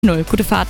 0. Gute Fahrt.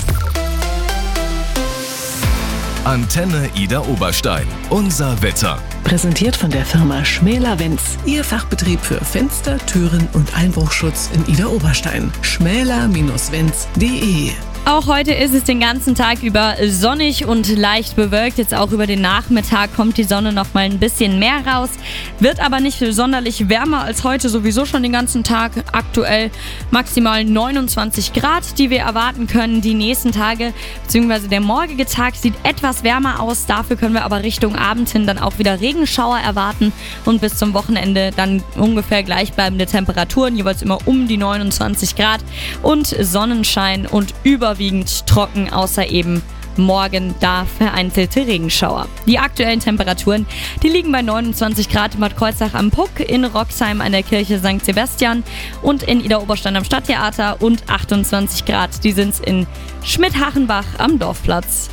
Antenne Ida Oberstein. Unser Wetter. Präsentiert von der Firma Schmäler-Wenz. Ihr Fachbetrieb für Fenster, Türen und Einbruchschutz in Ida Oberstein. schmäler-wenz.de. Auch heute ist es den ganzen Tag über sonnig und leicht bewölkt. Jetzt auch über den Nachmittag kommt die Sonne noch mal ein bisschen mehr raus. Wird aber nicht sonderlich wärmer als heute, sowieso schon den ganzen Tag. Aktuell maximal 29 Grad, die wir erwarten können. Die nächsten Tage, beziehungsweise der morgige Tag sieht etwas wärmer aus. Dafür können wir aber Richtung Abend hin dann auch wieder Regenschauer erwarten. Und bis zum Wochenende dann ungefähr gleichbleibende Temperaturen, jeweils immer um die 29 Grad. Und Sonnenschein und überwiegend trocken, außer eben morgen da vereinzelte Regenschauer. Die aktuellen Temperaturen, die liegen bei 29 Grad in Bad Kreuznach am Puck, in Roxheim an der Kirche St. Sebastian und in Ida Oberstein am Stadttheater und 28 Grad, die sind in Schmidhachenbach am Dorfplatz.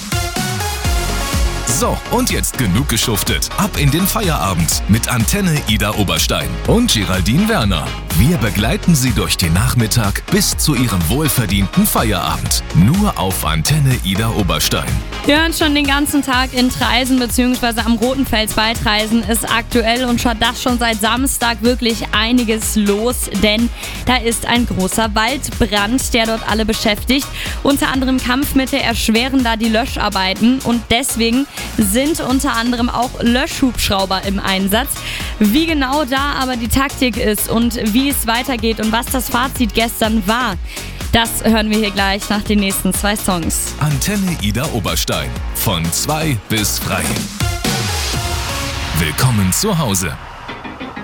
So, und jetzt genug geschuftet. Ab in den Feierabend mit Antenne Ida Oberstein und Geraldine Werner. Wir begleiten Sie durch den Nachmittag bis zu Ihrem wohlverdienten Feierabend. Nur auf Antenne Ida Oberstein. Wir hören schon den ganzen Tag in Traisen bzw. am Rotenfels bei Traisen ist aktuell und schon seit Samstag wirklich einiges los, denn da ist ein großer Waldbrand, der dort alle beschäftigt. Unter anderem Kampfmittel erschweren da die Löscharbeiten und deswegen sind unter anderem auch Löschhubschrauber im Einsatz. Wie genau da aber die Taktik ist und wie es weitergeht und was das Fazit gestern war, das hören wir hier gleich nach den nächsten 2 Songs. Antenne Ida Oberstein. Von 2 bis 3. Willkommen zu Hause.